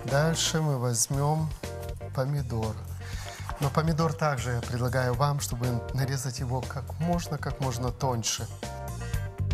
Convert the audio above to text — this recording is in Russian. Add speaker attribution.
Speaker 1: Дальше мы возьмем помидор. Но помидор также я предлагаю вам, чтобы нарезать его как можно тоньше.